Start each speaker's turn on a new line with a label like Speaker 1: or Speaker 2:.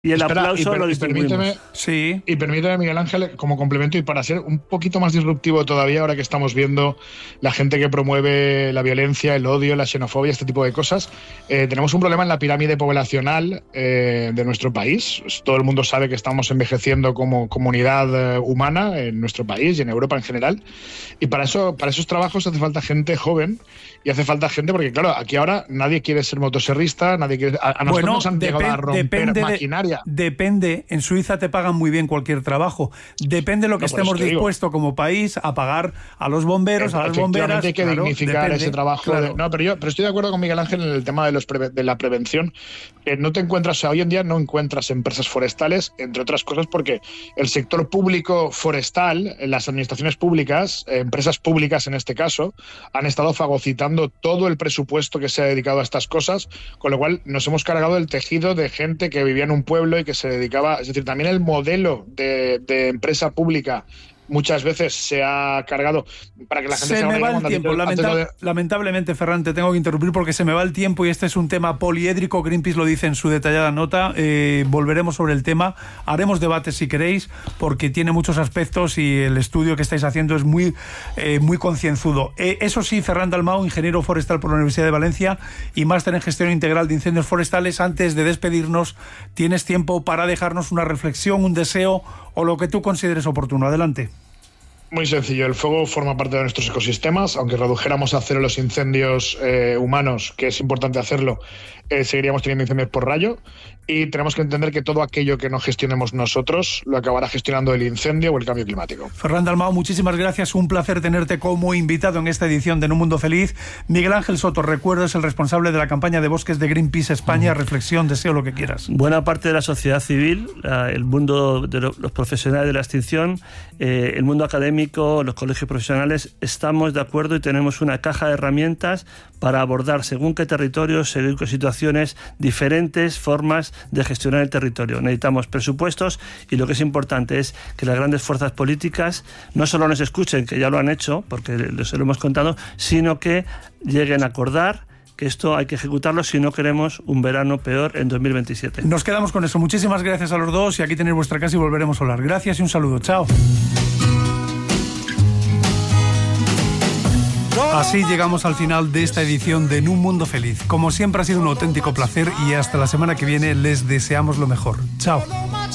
Speaker 1: Y el aplauso lo distribuimos.
Speaker 2: Y permíteme, Miguel Ángel, como complemento y para ser un poquito más disruptivo todavía, ahora que estamos viendo la gente que promueve la violencia, el odio, la xenofobia, este tipo de cosas, tenemos un problema en la pirámide poblacional de nuestro país. Todo el mundo sabe que estamos envejeciendo como comunidad humana en nuestro país y en Europa en general. Y para esos trabajos hace falta gente joven y hace falta gente, porque claro, aquí ahora nadie quiere ser motoserrista, nadie quiere... A nosotros nos han llegado a romper maquinaria.
Speaker 3: Depende, en Suiza te pagan muy bien cualquier trabajo. Depende de lo que estemos dispuestos como país a pagar a los bomberos, a las bomberas.
Speaker 2: Hay que dignificar ese trabajo. Claro. Pero estoy de acuerdo con Miguel Ángel en el tema de la prevención. No te encuentras, o sea, hoy en día no encuentras empresas forestales, entre otras cosas porque el sector público forestal, las administraciones públicas, empresas públicas en este caso, han estado fagocitando todo el presupuesto que se ha dedicado a estas cosas, con lo cual nos hemos cargado el tejido de gente que vivía en un pueblo y que se dedicaba, es decir, también el modelo de empresa pública muchas veces se ha cargado para que la gente
Speaker 3: se me va el tiempo. Lamentablemente, Ferran, te tengo que interrumpir porque se me va el tiempo y este es un tema poliédrico. Greenpeace lo dice en su detallada nota. Volveremos sobre el tema. Haremos debates si queréis porque tiene muchos aspectos y el estudio que estáis haciendo es muy concienzudo. Eso sí, Ferran Dalmau, ingeniero forestal por la Universidad de Valencia y máster en gestión integral de incendios forestales. Antes de despedirnos, ¿tienes tiempo para dejarnos una reflexión, un deseo o lo que tú consideres oportuno? Adelante.
Speaker 2: Muy sencillo, el fuego forma parte de nuestros ecosistemas, aunque redujéramos a cero los incendios humanos, que es importante hacerlo, seguiríamos teniendo incendios por rayo, y tenemos que entender que todo aquello que no gestionemos nosotros lo acabará gestionando el incendio o el cambio climático.
Speaker 3: Ferran Dalmau, muchísimas gracias, un placer tenerte como invitado en esta edición de En un Mundo Feliz. Miguel Ángel Soto, recuerdo, es el responsable de la campaña de bosques de Greenpeace España. Reflexión, deseo, lo que quieras.
Speaker 1: Buena parte de la sociedad civil, el mundo de los profesionales de la extinción, el mundo académico, los colegios profesionales, estamos de acuerdo y tenemos una caja de herramientas para abordar según qué territorios, según qué situaciones, diferentes formas de gestionar el territorio. Necesitamos presupuestos y lo que es importante es que las grandes fuerzas políticas no solo nos escuchen, que ya lo han hecho, porque se lo hemos contado, sino que lleguen a acordar que esto hay que ejecutarlo si no queremos un verano peor en 2027.
Speaker 3: Nos quedamos con eso. Muchísimas gracias a los dos y aquí tenéis vuestra casa y volveremos a hablar. Gracias y un saludo. Chao. Así llegamos al final de esta edición de En un Mundo Feliz. Como siempre ha sido un auténtico placer y hasta la semana que viene les deseamos lo mejor. Chao.